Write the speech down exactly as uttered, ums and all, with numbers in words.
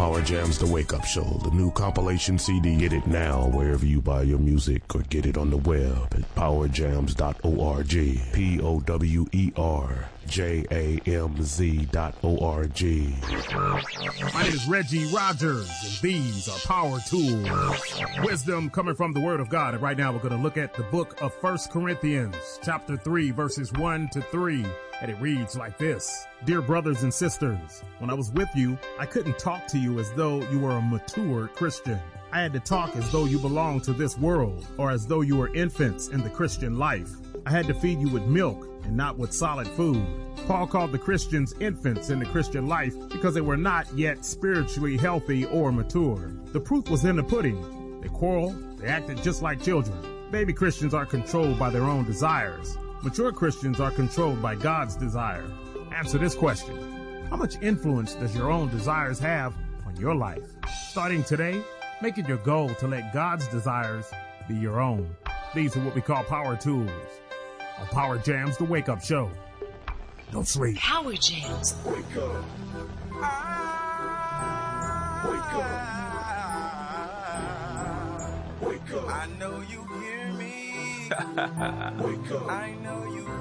Power Jams The Wake Up Show, the new compilation C D. Get it now wherever you buy your music or get it on the web at power jams dot org. P O W E R J A M Z dot O R G. My name is Reggie Rogers, and these are Power Tools. Wisdom coming from the Word of God. And right now we're going to look at the book of First Corinthians, chapter three, verses one to three. And it reads like this. Dear brothers and sisters, when I was with you, I couldn't talk to you as though you were a mature Christian. I had to talk as though you belonged to this world, or as though you were infants in the Christian life. I had to feed you with milk and not with solid food. Paul called the Christians infants in the Christian life because they were not yet spiritually healthy or mature. The proof was in the pudding. They quarreled, they acted just like children. Baby Christians are controlled by their own desires. Mature Christians are controlled by God's desire. Answer this question. How much influence does your own desires have on your life? Starting today, make it your goal to let God's desires be your own. These are what we call Power Tools on Power Jams The Wake Up Show. Don't sleep. Power Jams. Wake up. Wake up. Wake up. I know you hear me. Wake up. I know you